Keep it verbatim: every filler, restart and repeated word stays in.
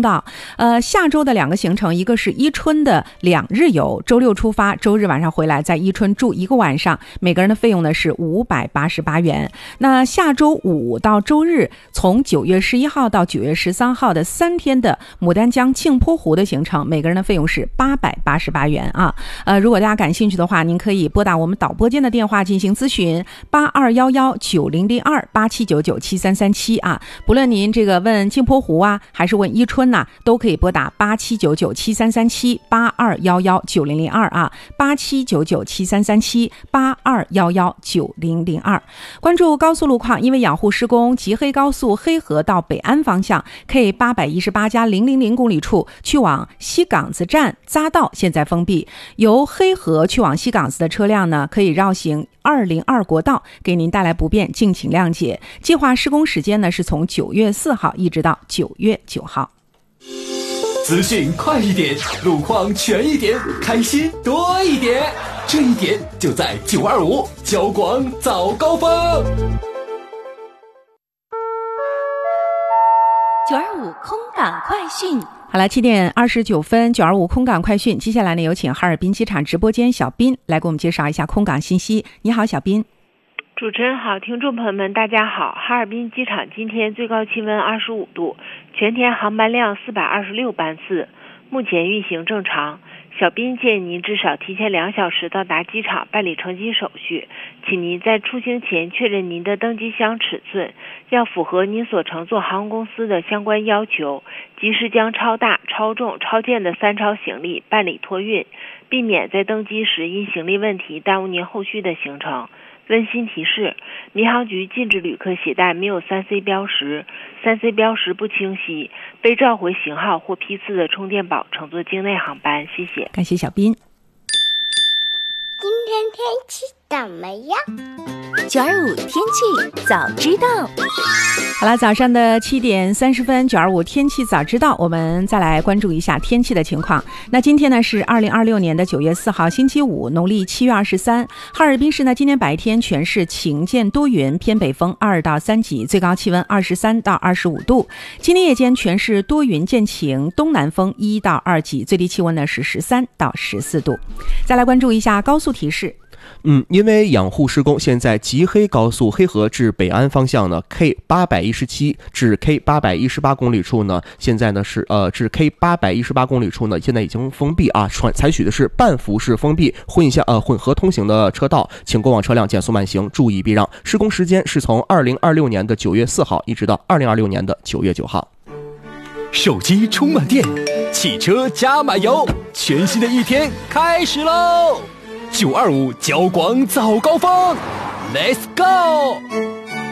道。呃，下周的两个行程，一个是伊春的两日游，周六出发，周日晚上回来，在伊春住一个晚上，每个人的费用呢是五百八十八元。那下周五到周日，从九月十一号到九月十三号的三天的牡丹江镜泊湖的行程，每个人的费用是八百八十八元啊。呃，如果大家感兴趣的话，您可以拨打我们导播间的电话进行咨询，八二幺幺九零零二八七九九七三三七啊。不论您这个问镜泊湖啊，还是问伊春呐、啊，都可以拨打八七九九七三三七八二幺幺九零零二啊，八七九九七三三七八二幺幺九零零二。关注高速路况，因为养护施工，吉黑高速黑河到北安方向 K 八百一十八加零零零公里处去往西岗子站匝道现在封闭，由黑河去往西岗子的车辆呢，可以绕行二零二国道，给您带来不便，敬请谅解。计划施工时间呢是从九月四号一直到九月九号。 资讯快一点，路况全一点，开心多一点，这一点就在九二五交广早高峰。 九二五空港快讯。 好了，七点二十九分，九二五空港快讯。接下来呢，有请哈尔滨机场直播间小斌来给我们介绍一下空港信息。你好，小斌。 主持人好，听众朋友们大家好。哈尔滨机场今天最高气温二十五度，全天航班量四百二十六班次，目前运行正常。小斌建议您至少提前两小时到达机场办理乘机手续，请您在出行前确认您的登机箱尺寸，要符合您所乘坐航空公司的相关要求，及时将超大、超重、超荐的三超行李办理托运，避免在登机时因行李问题耽误您后续的行程。温馨提示，民航局禁止旅客携带没有 三 C 标识、三 C 标识不清晰、被召回型号或批次的充电宝乘坐境内航班。谢谢。 感谢小斌。 今天天气怎么样？ 九二五天气早知道。 好了，早上的七点三十分，九二五天气早知道，我们再来关注一下天气的情况。那今天呢是二零二六年的九月四号，星期五，农历七月二十三。哈尔滨市呢今天白天全市晴间多云，偏北风二到三级，最高气温二十三到二十五度。今天夜间全市多云见晴，东南风一到二级，最低气温呢是十三到十四度。再来关注一下高速提示。 嗯，因为养护施工，现在吉黑高速黑河至北安方向呢 ，K 八百一十七至 K 八百一十八公里处呢，现在呢是呃至 K 八百一十八公里处呢，现在已经封闭啊，采采取的是半幅式封闭混向呃混合通行的车道，请过往车辆减速慢行，注意避让。施工时间是从二零二六年的九月四号一直到二零二六年的九月九号。 手机充满电，汽车加满油，全新的一天开始喽！九二五交广早高峰 ，Let's go！